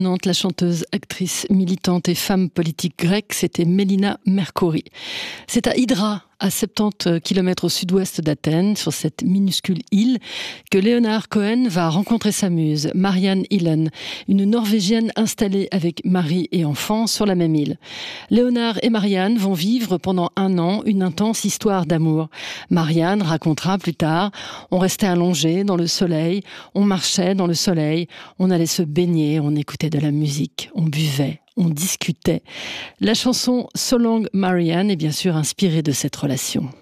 Nantes, la chanteuse, actrice, militante et femme politique grecque, c'était Mélina Mercouri. C'est à Hydra, à 70 km au sud-ouest d'Athènes, sur cette minuscule île, que Leonard Cohen va rencontrer sa muse, Marianne Hillen, une Norvégienne installée avec mari et enfants sur la même île. Leonard et Marianne vont vivre pendant 1 an une intense histoire d'amour. Marianne racontera plus tard: on restait allongés dans le soleil, on marchait dans le soleil, on allait se baigner, on écoutait de la musique, on buvait, on discutait. La chanson So Long Marianne est bien sûr inspirée de cette relation.